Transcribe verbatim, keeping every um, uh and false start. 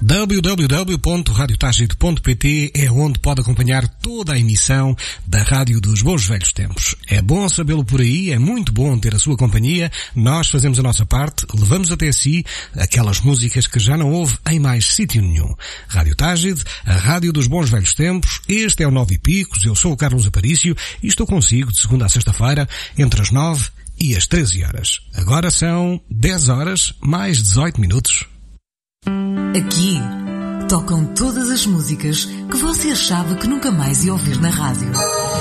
w w w ponto radio tágide ponto p t é onde pode acompanhar toda a emissão da Rádio dos Bons Velhos Tempos. É bom sabê-lo por aí, é muito bom ter a sua companhia. Nós fazemos a nossa parte, levamos até si aquelas músicas que já não houve em mais sítio nenhum. Rádio Tágide, a Rádio dos Bons Velhos Tempos. Este é o Nove e Picos, eu sou o Carlos Aparício e estou consigo de segunda a sexta-feira entre as nove e as treze horas. Agora são dez horas mais dezoito minutos. Aqui tocam todas as músicas que você achava que nunca mais ia ouvir na rádio.